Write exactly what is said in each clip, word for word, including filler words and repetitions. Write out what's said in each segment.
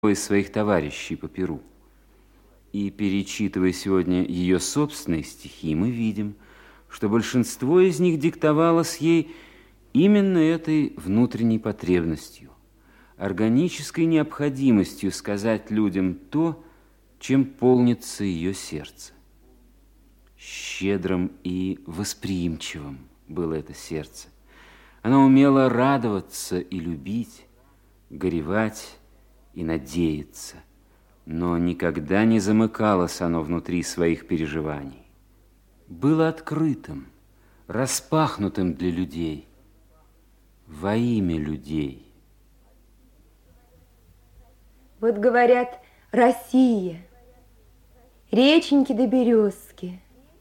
из своих товарищей по перу. И, перечитывая сегодня ее собственные стихи, мы видим, что большинство из них диктовалось ей именно этой внутренней потребностью, органической необходимостью сказать людям то, чем полнится ее сердце. Щедрым и восприимчивым было это сердце. Она умела радоваться и любить, горевать и надеяться, но никогда не замыкалось оно внутри своих переживаний. Было открытым, распахнутым для людей, во имя людей. Вот говорят, Россия, реченьки да березки,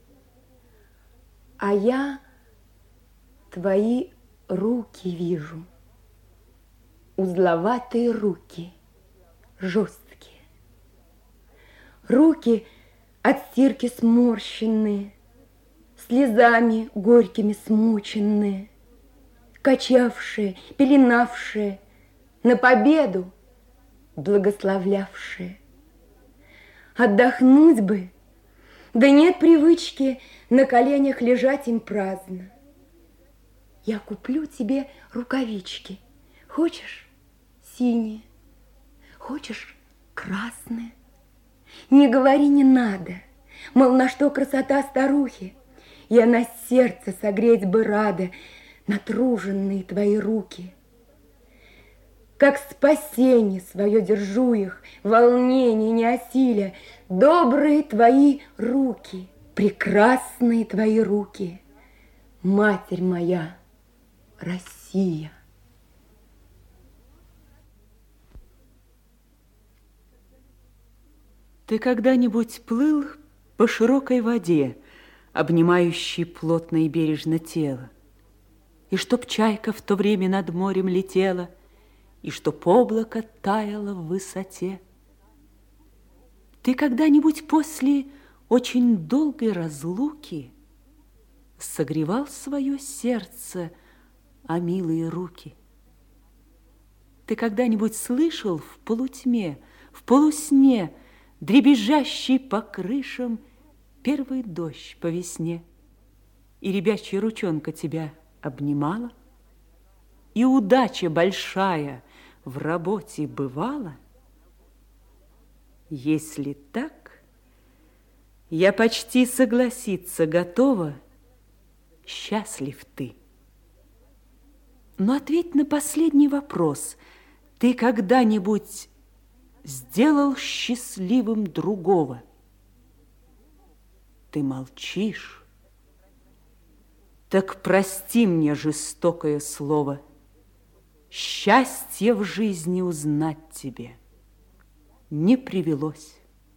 а я твои руки вижу, узловатые руки, жесткие. Руки от стирки сморщенные, слезами горькими смученные, качавшие, пеленавшие, на победу благословлявшие. Отдохнуть бы, да нет привычки на коленях лежать им праздно. Я куплю тебе рукавички. Хочешь синие, хочешь красные. Не говори, не надо, мол, на что красота старухи. Я на сердце согреть бы рада натруженные твои руки. Как спасение свое держу их, волнение не осиля. Добрые твои руки, прекрасные твои руки, Матерь моя, Россия. Ты когда-нибудь плыл по широкой воде, обнимающей плотно и бережно тело, и чтоб чайка в то время над морем летела, и чтоб облако таяло в высоте? Ты когда-нибудь после очень долгой разлуки согревал свое сердце о милые руки? Ты когда-нибудь слышал в полутьме, в полусне, дребезжащий по крышам первый дождь по весне, и ребячья ручонка тебя обнимала, и удача большая в работе бывала? Если так, я почти согласиться готова, счастлив ты. Но ответь на последний вопрос. Ты когда-нибудь сделал счастливым другого? Ты молчишь. Так прости мне жестокое слово. Счастье в жизни узнать тебе не привелось.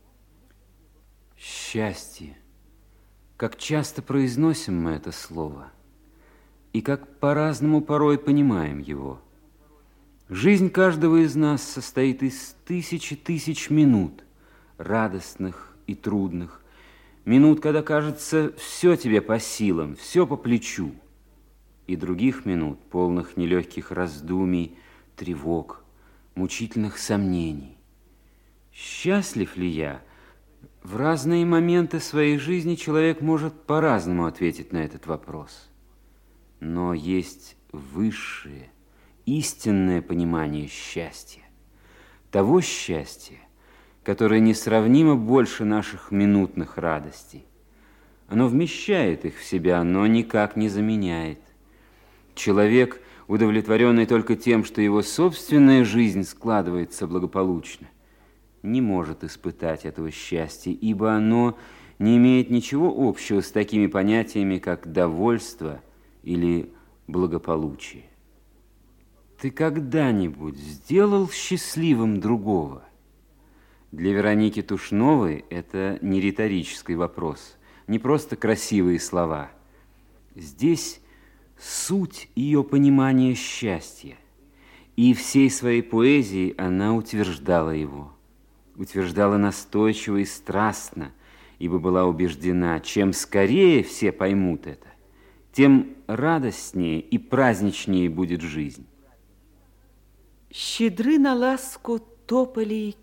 Счастье. Как часто произносим мы это слово, и как по-разному порой понимаем его. Жизнь каждого из нас состоит из тысячи тысяч минут, радостных и трудных, минут, когда кажется, все тебе по силам, все по плечу, и других минут, полных нелегких раздумий, тревог, мучительных сомнений. Счастлив ли я? В разные моменты своей жизни человек может по-разному ответить на этот вопрос. Но есть высшее, истинное понимание счастья. Того счастья, которое несравнимо больше наших минутных радостей. Оно вмещает их в себя, но никак не заменяет. Человек, удовлетворенный только тем, что его собственная жизнь складывается благополучно, не может испытать этого счастья, ибо оно не имеет ничего общего с такими понятиями, как довольство или благополучие. Ты когда-нибудь сделал счастливым другого? Для Вероники Тушновой это не риторический вопрос, не просто красивые слова. Здесь суть ее понимания счастья, и всей своей поэзией она утверждала его. Утверждала настойчиво и страстно, ибо была убеждена, чем скорее все поймут это, тем радостнее и праздничнее будет жизнь. Щедры на ласку тополи